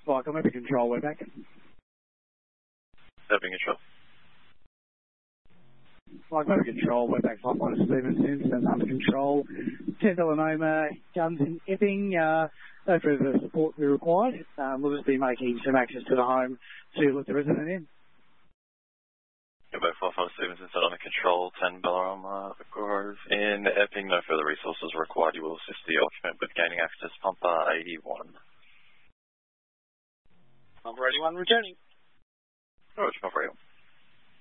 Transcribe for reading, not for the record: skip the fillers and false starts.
Like, I'm under control, we're back. Stepping control. Like, under control, we're back. Flight Minor Stevenson, and under control. 10 Villanoma, guns in Epping. No further support will be required. We'll just be making some access to the home to let the resident in. Quebec 55 Stevenson set under control, 10 Bellarama Grove in Epping. No further resources required. You will assist the occupant with gaining access. Pumper 81. Pumper 81 returning. Roger, Pumper 81.